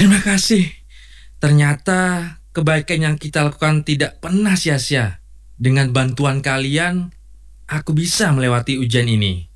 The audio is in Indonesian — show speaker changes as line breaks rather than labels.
Terima kasih. Ternyata kebaikan yang kita lakukan tidak pernah sia-sia. Dengan bantuan kalian, aku bisa melewati ujian ini.